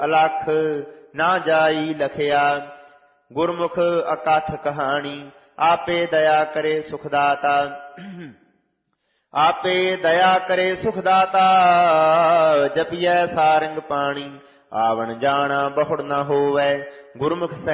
ਅਲਖ ਨਾ ਜਾਈ ਲਖਿਆ। ਗੁਰਮੁਖ ਅਕਥ ਕਹਾਣੀ ਆਪੇ ਦਇਆ ਕਰੇ ਸੁਖ ਦਾਤਾ। ਆਪੇ ਦਇਆ ਕਰੇ ਸੁਖ ਦਾਤਾ ਜਪੀਐ ਸਾਰੰਗ ਪਾਣੀ। ਆਵਣ ਜਾਣਾ ਬਹੁੜ ਨ ਹੋਵੈ ਗੁਰਮੁਖ